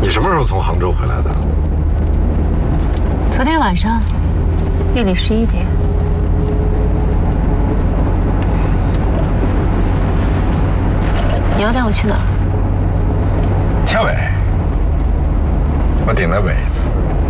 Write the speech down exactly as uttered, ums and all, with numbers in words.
你什么时候从杭州回来的？ 昨天晚上，夜里十一点。你要带我去哪儿？ 切尾。我顶了尾子。